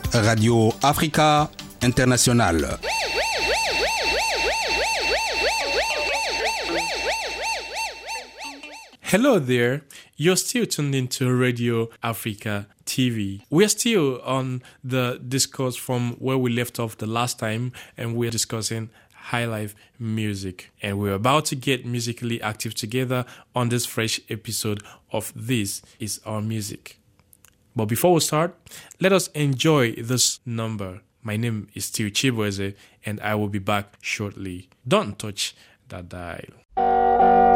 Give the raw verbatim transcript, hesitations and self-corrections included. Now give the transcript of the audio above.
Radio Africa International. Hello there. You're still tuned into Radio Africa T V. We're still on the discourse from where we left off the last time, and we're discussing high life music. And we're about to get musically active together on this fresh episode of This Is Our Music. But before we start, let us enjoy this number. My name is Tio Chibueze, and I will be back shortly. Don't touch that dial.